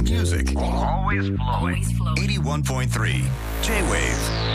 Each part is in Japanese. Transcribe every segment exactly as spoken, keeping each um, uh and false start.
music. Always flowing. eighty-one point three J-Wave.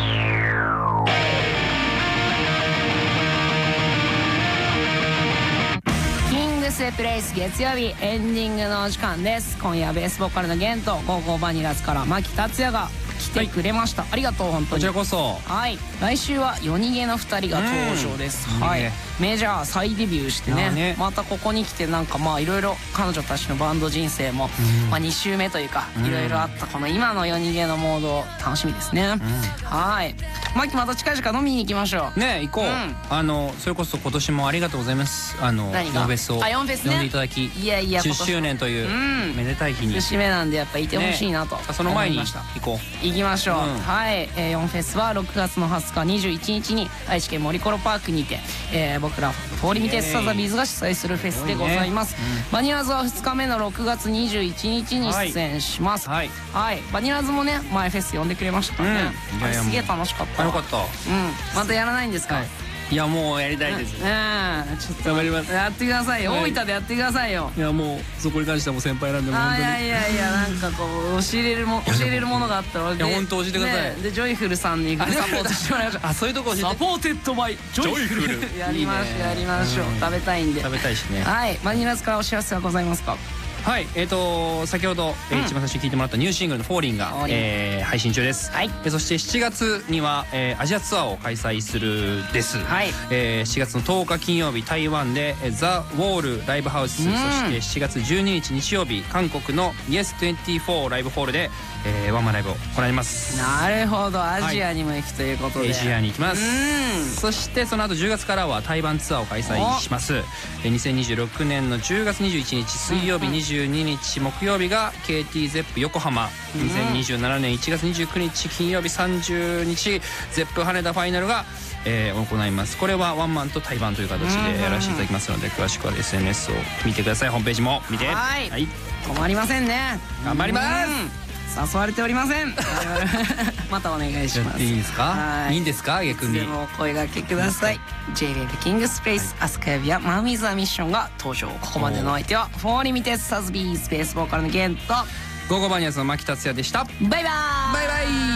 キングスプレイス月曜日エンディングのお時間です。今夜はベースボーカルのゲンとゴーゴーバニラスから牧達也が来てくれました、はい、ありがとう本当に。 こちらこそ。 はい、来週は夜逃げのふたりが登場です、うん、はい、メジャー再デビューして ね, ねまたここに来てなんかまあいろいろ彼女たちのバンド人生も、うん、まあに週目というかいろいろあったこの今の夜逃げのモード楽しみですね、うん、はい。マキまた近々飲みに行きましょうね。行こう、うん、あのそれこそ今年もありがとうございます。あのヨンフェスを呼んでいただき、 いやいやじゅっしゅうねんというめでたい日に節目なんでやっぱいてほしいなと、ね、 その前に行こう行きましょう、うん、はい、えー、ヨンフェスはろくがつのはつかにじゅういちにちに愛知県森コロパークにて、えー、僕らフォーリミテスサザビーズが主催するフェスでございます、ね、うん、バニラズはふつかめのろくがつにじゅういちにちに出演します。はい、はいはい、バニラズもね前フェス呼んでくれましたからね、うん、いやいやすげえ楽しかった。 よかった。うん、 またやらないんですか？はい、 いやもうやりたいです。 ねえ、ちょっと頑張ります。 やってくださいよ、はい、大分でやってくださいよ。 いやもうそこに関してはもう先輩なんでもう本当に。 いやいやいや、なんかこう教えれるも教えれるものがあったら、 いや本当教えてください、 ね、でジョイフルさんにサポートしてもらいましょう。 あ、そういうとこ教えて。 サポーテッドバイジョイフルやりましょうやりましょう。食べたいんで。 食べたいしね。 はい、バニラズからお知らせはございますか？ はい、えーと先ほど、うん、一番最初に聴いてもらったニューシングルの「フォーリンが」えー、配信中です、はい、そしてしちがつには、えー、アジアツアーを開催するです、はい、えー、しがつのとおか金曜日台湾でザ・ウォールライブハウス、うん、そしてしちがつじゅうににち日曜日韓国の イエスにじゅうよん ライブホールで、えー、ワンマンライブを行います。 なるほど、アジアにも行くということで、 はい、アジアに行きます。そしてその後じゅうがつからは台湾ツアーを開催します。にせんにじゅうろくねんのじゅうがつにじゅういちにち水曜日、にじゅうににち木曜日が ケーティーゼップ 横浜、にせんにじゅうななねんいちがつにじゅうくにち金曜日さんじゅうにちゼップ羽田ファイナルが、えー、行います。これはワンマンと対バンという形でやらせていただきますので、詳しくは エスエヌエス を見てください。ホームページも見て。 はい、はい、止まりませんね。 頑張ります。 誘われておりません。またお願いします。 いいですか？いいんですか？逆に。 でもお声掛けください。ジェイウェーブ キングスプレイス、アスカヤビアマミーズ・ア・ミッションが登場。ここまでのお相手はフォーリミテスサズビーズベースボーカルのゲンとゴーゴーバニアスの牧達也でした。 バイバーイ。 バイバイ。